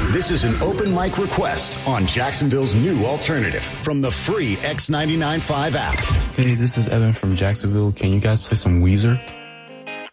This is an open mic request on Jacksonville's new alternative from the free X99.5 app. Hey, this is Evan from Jacksonville. Can you guys play some Weezer?